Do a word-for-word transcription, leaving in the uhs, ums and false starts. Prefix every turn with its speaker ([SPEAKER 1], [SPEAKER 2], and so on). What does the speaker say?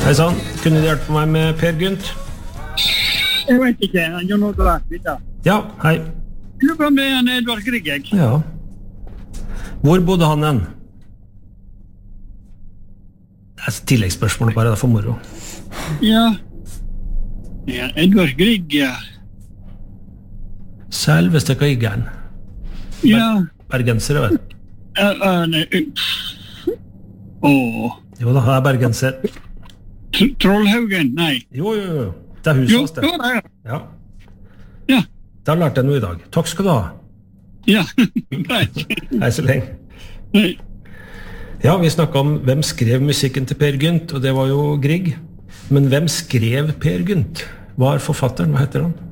[SPEAKER 1] Hei sann, kunne du hjelpe meg med Per Gynt?
[SPEAKER 2] Jeg vet ikke, han gjør noe rart, vet du.
[SPEAKER 1] Ja, hei.
[SPEAKER 2] Klubba med en Edvard Grieg, jeg.
[SPEAKER 1] Ja. Hvor bodde han hen? Det er et tilleggsspørsmål bare, det er for moro.
[SPEAKER 2] Ja. Ja, Edvard Grieg, ja.
[SPEAKER 1] Selveste Griegeren.
[SPEAKER 2] Ja.
[SPEAKER 1] Bergenser, vet du.
[SPEAKER 2] Ja, ja, nei. Åh.
[SPEAKER 1] Jo da, jeg er bergenser.
[SPEAKER 2] Tr- Trollhaugen, nei.
[SPEAKER 1] Jo, jo, jo. Det er huset
[SPEAKER 2] Jo,
[SPEAKER 1] hans, det.
[SPEAKER 2] jo, det er.
[SPEAKER 1] Ja.
[SPEAKER 2] Ja,
[SPEAKER 1] Det har lært jeg noe i dag. Takk skal du ha.
[SPEAKER 2] ja. Greit.
[SPEAKER 1] Hei så lenge.
[SPEAKER 2] Nei.
[SPEAKER 1] Ja, vi snakket om hvem skrev musikken til Per Gynt, og det var jo Grieg. Men hvem skrev Per Gynt? Hva er forfatteren? Hva heter han?